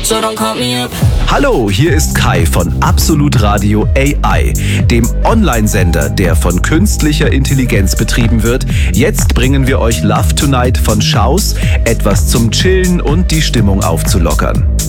So don't call me up. Hallo, hier ist Kai von Absolut Radio AI, dem Online-Sender, der von künstlicher Intelligenz betrieben wird. Jetzt bringen wir euch Love Tonight von Schaus, etwas zum Chillen und die Stimmung aufzulockern.